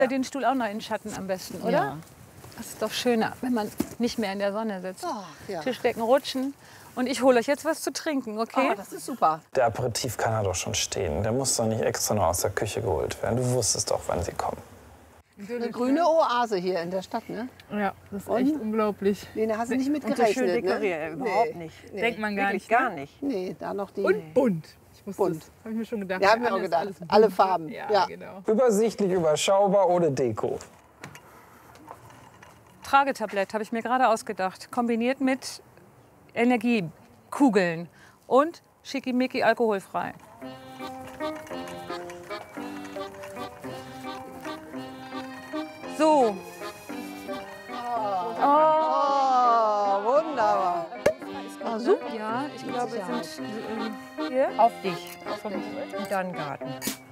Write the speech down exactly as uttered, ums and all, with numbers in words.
Den Stuhl auch noch in den Schatten am besten, oder? Ja. Das ist doch schöner, wenn man nicht mehr in der Sonne sitzt. Ach, ja. Tischdecken rutschen. Und ich hole euch jetzt was zu trinken, okay? Oh, das ist super. Der Aperitif kann ja doch schon stehen. Der muss doch nicht extra noch aus der Küche geholt werden. Du wusstest doch, wann sie kommen. Eine grüne Oase hier in der Stadt, ne? Ja, das ist Und? echt unglaublich. Lene, hast du nicht mit Und so schön gerechnet, dekoriert, ne? überhaupt Nee. nicht. Nee. Denkt man gar Wirklich nicht. gar ne? nicht. Nee, da noch die. Und bunt. Ich wusste Bunt. das. Habe ich mir schon gedacht. Ja, haben wir auch Alles- gedacht. alles bunt. Alle Farben. Ja, Ja. genau. Übersichtlich, überschaubar, ohne Deko. Tragetablett habe ich mir gerade ausgedacht. Kombiniert mit Energiekugeln und schickimicki alkoholfrei. So. Oh, wunderbar. Ah, super. Ja, ich glaube, wir sind ähm, hier. Auf dich. Und dann Garten.